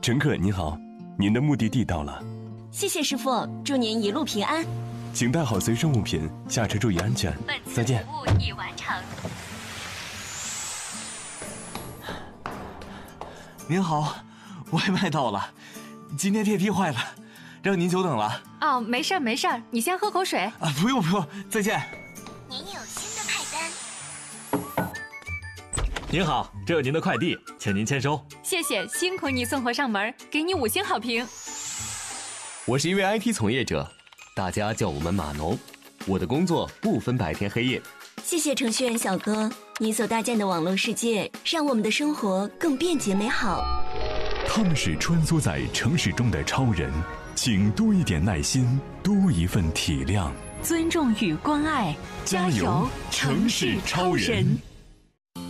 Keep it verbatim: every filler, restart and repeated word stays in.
乘客您好，您的目的地到了。 谢谢师傅，祝您一路平安。 请带好随身物品，下车注意安全。再见。 服务已完成。 您好，外卖到了，今天电梯坏了，让您久等了。 哦，没事儿没事儿，你先喝口水。 啊，不用不用，再见。 您有新的派单。 您好，这是您的快递，请您签收。 谢谢，辛苦你送货上门，给你五星好评。 我是一位 I T 从业者，大家叫我们码农。我的工作不分白天黑夜。 谢谢程序员小哥，你所搭建的网络世界让我们的生活更便捷美好。 他们是穿梭在城市中的超人，请多一点耐心，多一份体谅， 尊重与关爱， 加油，城市超人。